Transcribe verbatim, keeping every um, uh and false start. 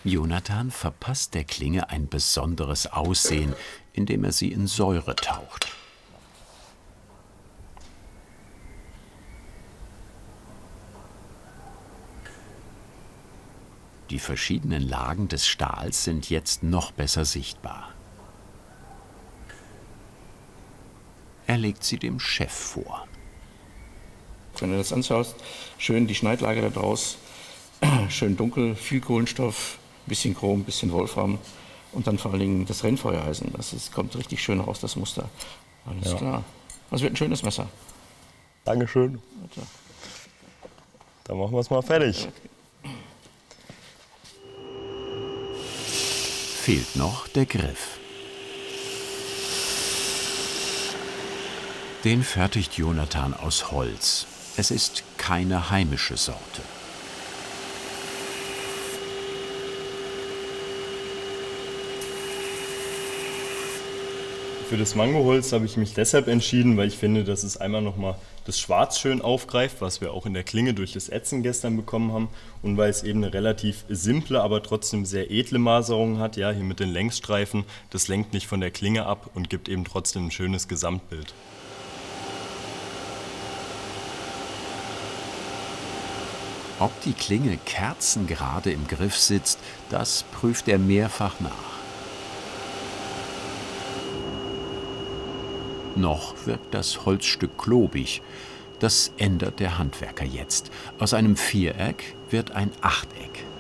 Jonathan verpasst der Klinge ein besonderes Aussehen, indem er sie in Säure taucht. Die verschiedenen Lagen des Stahls sind jetzt noch besser sichtbar. Er legt sie dem Chef vor. Wenn du das anschaust, schön die Schneidlage da draus, schön dunkel, viel Kohlenstoff, bisschen Chrom, bisschen Wolfram und dann vor allen Dingen das Rennfeuereisen. Das ist, kommt richtig schön raus, das Muster. Alles ja. klar. Das wird ein schönes Messer. Dankeschön. Bitte. Dann machen wir es mal fertig. Okay. Fehlt noch der Griff. Den fertigt Jonathan aus Holz. Es ist keine heimische Sorte. Für das Mangoholz habe ich mich deshalb entschieden, weil ich finde, dass es einmal nochmal das Schwarz schön aufgreift, was wir auch in der Klinge durch das Ätzen gestern bekommen haben, und weil es eben eine relativ simple, aber trotzdem sehr edle Maserung hat, ja, hier mit den Längsstreifen. Das lenkt nicht von der Klinge ab und gibt eben trotzdem ein schönes Gesamtbild. Ob die Klinge kerzengerade im Griff sitzt, das prüft er mehrfach nach. Noch wirkt das Holzstück klobig. Das ändert der Handwerker jetzt. Aus einem Viereck wird ein Achteck.